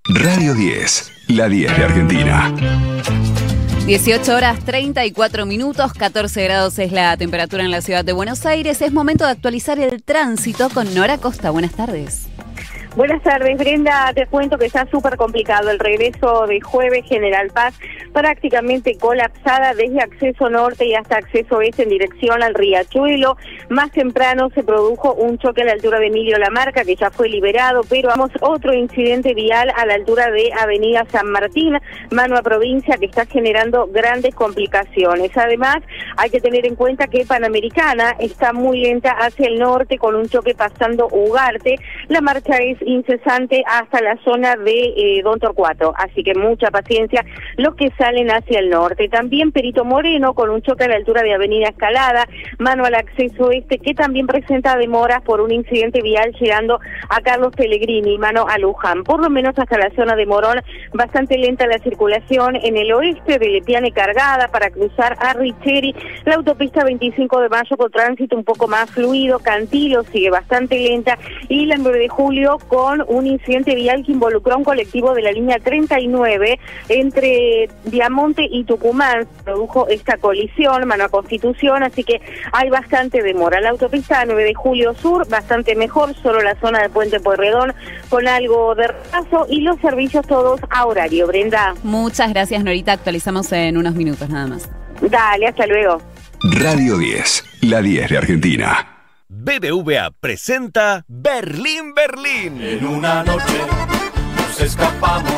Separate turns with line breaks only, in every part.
Radio 10, la 10 de Argentina.
18 horas 34 minutos, 14 grados es la temperatura en la ciudad de Buenos Aires. Es momento de actualizar el tránsito con Nora Costa. Buenas tardes.
Buenas tardes, Brenda. Te cuento que está súper complicado el regreso de Jueves General Paz, prácticamente colapsada desde acceso norte y hasta acceso oeste en dirección al Riachuelo. Más temprano se produjo un choque a la altura de Emilio Lamarca, que ya fue liberado, pero vamos, otro incidente vial a la altura de Avenida San Martín, mano a provincia, que está generando grandes complicaciones. Además, hay que tener en cuenta que Panamericana está muy lenta hacia el norte con un choque pasando Ugarte. La marcha es incesante hasta la zona de Don Torcuato, así que mucha paciencia los que salen hacia el norte. También Perito Moreno con un choque a la altura de Avenida Escalada, mano al acceso este, que también presenta demoras por un incidente vial llegando a Carlos Pellegrini, mano a Luján. Por lo menos hasta la zona de Morón, bastante lenta la circulación en el oeste de Lepiane cargada para cruzar a Richeri, la autopista 25 de Mayo con tránsito un poco más fluido, Cantilo sigue bastante lenta y la 9 de julio con un incidente vial que involucró a un colectivo de la línea 39 entre Diamonte y Tucumán. Se produjo esta colisión, mano a Constitución, así que hay bastante demora. La autopista 9 de julio sur, bastante mejor, solo la zona de Puente Pueyrredón con algo de retraso y los servicios todos a horario. Brenda.
Muchas gracias, Norita. Actualizamos en unos minutos nada más.
Dale, hasta luego.
Radio 10, la 10 de Argentina.
BBVA presenta Berlín, Berlín.
En una noche nos escapamos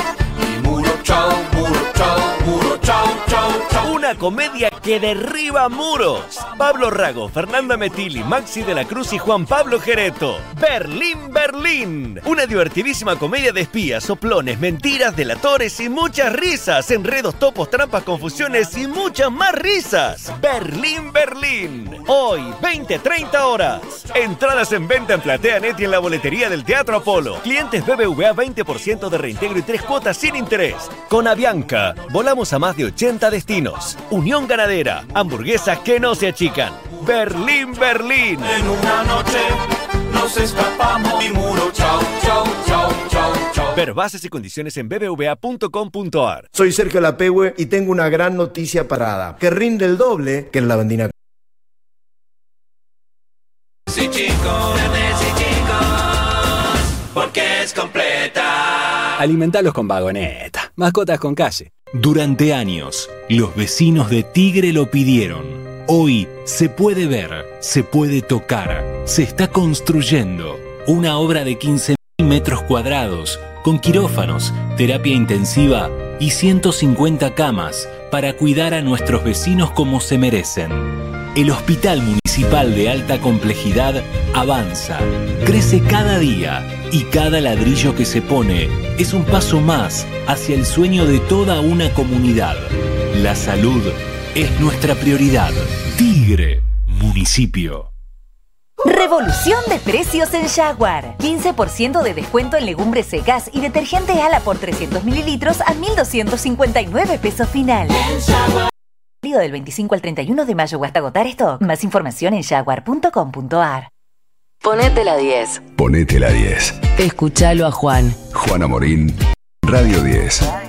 y muro chao, muro chao, muro chao, chao, chao.
Una comedia que derriba muros. Pablo Rago, Fernanda Metilli, Maxi de la Cruz y Juan Pablo Gereto. Berlín, Berlín. Una divertidísima comedia de espías, soplones, mentiras, delatores y muchas risas. Enredos, topos, trampas, confusiones y muchas más risas. Berlín, Berlín. Hoy, 20-30 horas. Entradas en venta en PlateaNet y en la boletería del Teatro Apolo. Clientes BBVA 20% de reintegro y 3 cuotas sin interés. Con Avianca, volamos a más de 80 destinos. Unión Ganadera, hamburguesas que no se achican. Berlín, Berlín.
En una noche nos escapamos y muro chao, chao, chao, chao, chao.
Ver bases y condiciones en bbva.com.ar.
Soy Sergio Lapehue y tengo una gran noticia para Ada, que rinde el doble que en la Lavandina.
Sí, chicos, porque es completa.
Alimentalos con Vagoneta. Mascotas con calle.
Durante años, los vecinos de Tigre lo pidieron. Hoy se puede ver, se puede tocar, se está construyendo una obra de 15.000 metros cuadrados con quirófanos, terapia intensiva y 150 camas para cuidar a nuestros vecinos como se merecen. El Hospital Municipal de Alta Complejidad avanza, crece cada día y cada ladrillo que se pone es un paso más hacia el sueño de toda una comunidad. La salud es nuestra prioridad. Tigre, municipio.
Revolución de precios en Jaguar. 15% de descuento en legumbres secas y detergente Ala por 300 mililitros a 1.259 pesos final. Del 25 al 31 de mayo o hasta agotar stock. Más información en jaguar.com.ar.
Ponete la 10.
Ponete la 10.
Escuchalo a Juan.
Juana Morín, Radio 10.